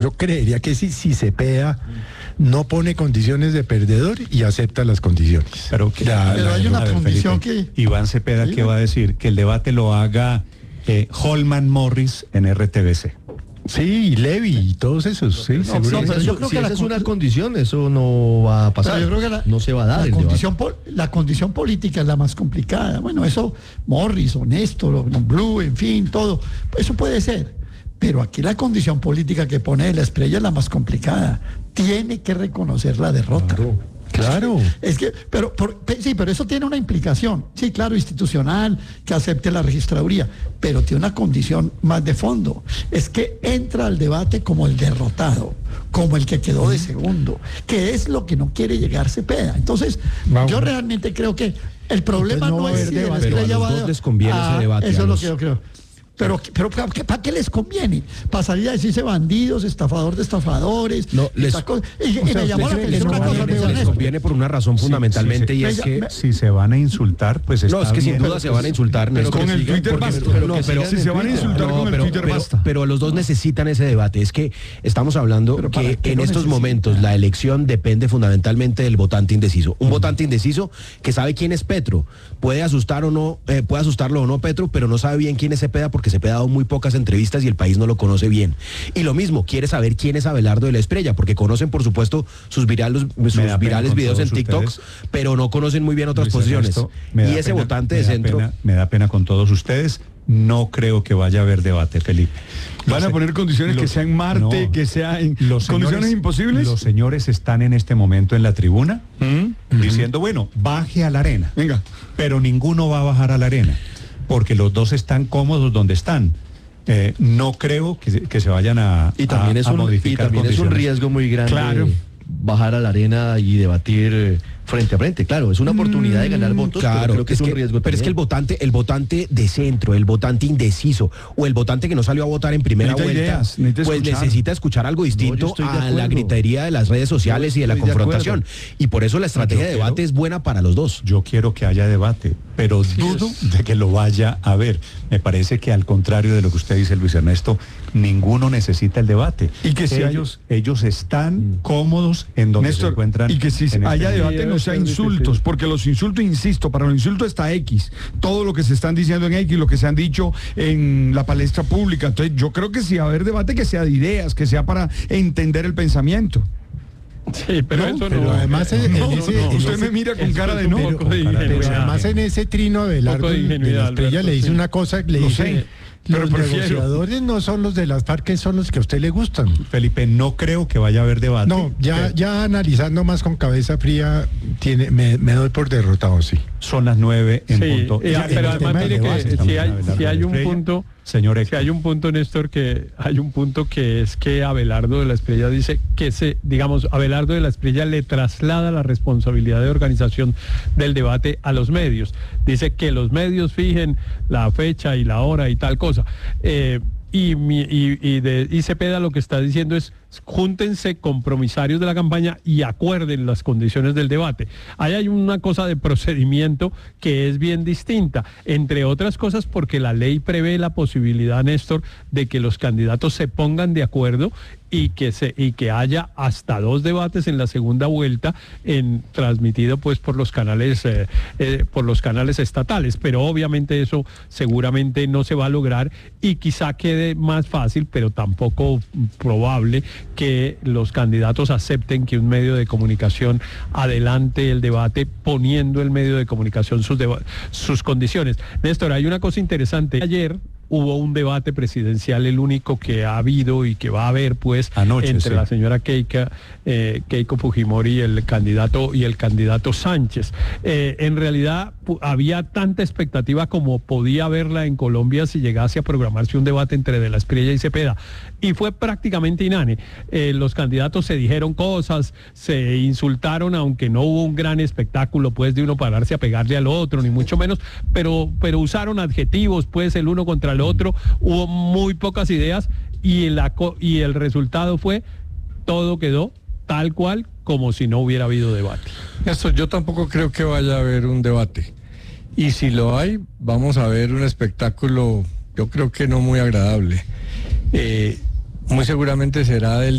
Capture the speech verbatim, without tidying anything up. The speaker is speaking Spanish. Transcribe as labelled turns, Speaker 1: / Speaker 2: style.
Speaker 1: yo creería que si, si Cepeda no pone condiciones de perdedor y acepta las condiciones.
Speaker 2: Pero, que,
Speaker 3: la, pero
Speaker 2: la,
Speaker 3: hay una
Speaker 2: ver,
Speaker 3: condición
Speaker 2: Felipe,
Speaker 3: que...
Speaker 2: Iván Cepeda, ¿qué va a decir? Que el debate lo haga eh, Holman Morris en R T V C.
Speaker 1: Sí, y Levy y todos esos. Sí,
Speaker 4: no, no, pero yo creo si que esa es una condición, eso no va a pasar.
Speaker 3: Yo creo que la,
Speaker 4: no se va a dar.
Speaker 3: La condición, la condición política es la más complicada. Bueno, eso, Morris, o Néstor, o Blue, en fin, todo. Eso puede ser. Pero aquí la condición política que pone la Espriella es la más complicada. Tiene que reconocer la derrota.
Speaker 1: Claro. Claro.
Speaker 3: Es que, pero, por, sí, pero eso tiene una implicación, sí, claro, institucional, que acepte la registraduría, pero tiene una condición más de fondo. Es que entra al debate como el derrotado, como el que quedó de segundo, que es lo que no quiere llegar Cepeda. Entonces, Vamos. yo realmente creo que el problema no, no es si la Espriella va a...
Speaker 4: les conviene ah, ese debate.
Speaker 3: Eso es lo que yo creo. Pero, pero ¿para qué les conviene? Pasaría a decirse bandidos, estafador de estafadores.
Speaker 4: No, les,
Speaker 3: y, y, o sea, y me llamó la atención una cosa.
Speaker 4: Les, les conviene por una razón fundamentalmente sí, sí, sí. y es que...
Speaker 2: Si se van a insultar, pues está
Speaker 4: No, es que
Speaker 2: bien,
Speaker 4: sin duda se van a insultar.
Speaker 5: Pero con el Twitter basta. Pero si se van a insultar con el Twitter basta.
Speaker 4: Pero los dos necesitan ese debate. Es que estamos hablando que en estos momentos la elección depende fundamentalmente del votante indeciso. Un votante indeciso que sabe quién es Petro. Puede asustar o no, eh, puede asustarlo o no Petro, pero no sabe bien quién es Cepeda porque Cepeda ha dado muy pocas entrevistas y el país no lo conoce bien. Y lo mismo, quiere saber quién es Abelardo de la Espriella, porque conocen por supuesto sus virales, sus virales videos en TikTok, ustedes, pero no conocen muy bien otras Luis posiciones. Ernesto, y ese pena, votante de centro...
Speaker 2: Pena, me da pena con todos ustedes, no creo que vaya a haber debate, Felipe.
Speaker 5: ¿Van a poner condiciones los, que sean Marte, no, que sean los condiciones señores, imposibles?
Speaker 2: Los señores están en este momento en la tribuna ¿Mm? diciendo, bueno, baje a la arena.
Speaker 5: Venga.
Speaker 2: Pero ninguno va a bajar a la arena, porque los dos están cómodos donde están. Eh, no creo que, que se vayan a,
Speaker 4: y también
Speaker 2: a,
Speaker 4: es un,
Speaker 2: a modificar
Speaker 4: y también es un riesgo muy grande
Speaker 5: claro.
Speaker 4: bajar a la arena y debatir eh, frente a frente. Claro, es una oportunidad de ganar votos,
Speaker 2: claro,
Speaker 4: pero creo que es, es un
Speaker 2: que,
Speaker 4: riesgo
Speaker 2: pero
Speaker 4: también.
Speaker 2: es que el votante, el votante de centro, el votante indeciso o el votante que no salió a votar en primera
Speaker 5: necesita
Speaker 2: vuelta,
Speaker 5: ideas, necesita
Speaker 2: pues
Speaker 5: escuchar.
Speaker 2: necesita escuchar algo distinto no, a la gritería de las redes sociales y de la confrontación. Y por eso la estrategia de debate quiero, es buena para los dos. Yo quiero que haya debate, pero sí dudo es. de que lo vaya a haber. Me parece que al contrario de lo que usted dice, Luis Ernesto, ninguno necesita el debate.
Speaker 5: Y que si
Speaker 2: ellos, hay... ellos están mm. cómodos en donde
Speaker 5: Néstor,
Speaker 2: se encuentran.
Speaker 5: Y que si haya este debate no sea insultos, porque los insultos, insisto, para los insultos está X. Todo lo que se están diciendo en X, lo que se han dicho en la palestra pública. Entonces yo creo que si va a haber debate, que sea de ideas, que sea para entender el pensamiento.
Speaker 6: Sí, pero
Speaker 1: no,
Speaker 6: eso
Speaker 1: pero
Speaker 6: no.
Speaker 1: Además, en,
Speaker 5: no,
Speaker 1: en ese,
Speaker 5: no,
Speaker 1: en
Speaker 5: usted
Speaker 1: ese,
Speaker 5: me mira con cara de no.
Speaker 1: Pero, pero además en ese trino de largo de, de la Espriella le dice sí. una cosa, le
Speaker 5: no
Speaker 1: dice...
Speaker 5: Sé.
Speaker 1: Los
Speaker 5: pero prefiero.
Speaker 1: negociadores no son los de las FARC, son los que a usted le gustan.
Speaker 2: Felipe, no creo que vaya a haber debate.
Speaker 1: No, ya, ya analizando más con cabeza fría, tiene, me, me doy por derrotado, sí.
Speaker 2: Son las nueve en
Speaker 6: sí,
Speaker 2: punto.
Speaker 6: Ya,
Speaker 2: en
Speaker 6: pero además mire que si hay, si hay un punto,
Speaker 2: señor
Speaker 6: si hay un punto, Néstor, que hay un punto que es que Abelardo de la Espriella dice que se, digamos, Abelardo de la Espriella le traslada la responsabilidad de organización del debate a los medios. Dice que los medios fijen la fecha y la hora y tal cosa. Eh, y, y, y, de, y Cepeda lo que está diciendo es júntense compromisarios de la campaña y acuerden las condiciones del debate. Ahí hay una cosa de procedimiento que es bien distinta, entre otras cosas porque la ley prevé la posibilidad, Néstor, de que los candidatos se pongan de acuerdo y que se y que haya hasta dos debates en la segunda vuelta, en transmitido pues por los canales eh, eh, por los canales estatales, pero obviamente eso seguramente no se va a lograr y quizá quede más fácil, pero tampoco probable, que los candidatos acepten que un medio de comunicación adelante el debate poniendo el medio de comunicación sus deba- sus condiciones. Néstor, hay una cosa interesante. Ayer hubo un debate presidencial, el único que ha habido y que va a haber, pues, Anoche, entre sí. la señora Keika, eh, Keiko Fujimori y el candidato y el candidato Sánchez. Eh, en realidad había tanta expectativa como podía haberla en Colombia si llegase a programarse un debate entre De la Espriella y Cepeda. Y fue prácticamente inane. Eh, los candidatos se dijeron cosas, se insultaron, aunque no hubo un gran espectáculo, pues, de uno pararse a pegarle al otro, ni mucho menos, pero, pero usaron adjetivos, pues, el uno contra el otro, hubo muy pocas ideas y el, y el resultado fue, todo quedó tal cual como si no hubiera habido debate.
Speaker 7: Néstor, yo tampoco creo que vaya a haber un debate. Y si lo hay, vamos a ver un espectáculo, yo creo que no muy agradable. Eh, muy seguramente será del